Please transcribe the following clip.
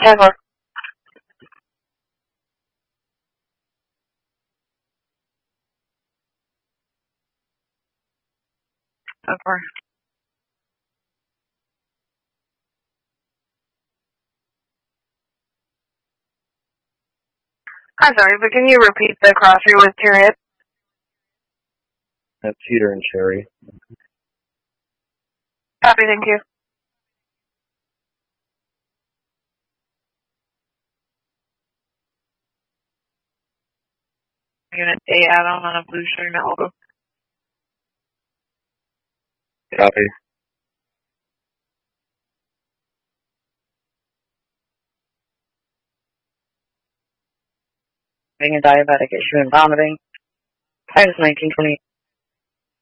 Ever. Ever. I'm sorry, but can you repeat the crossing with period? That's cedar and cherry. Copy, thank you. Unit A add-on on a blue string Malibu. Copy. Being a diabetic issue and vomiting. Times 1920.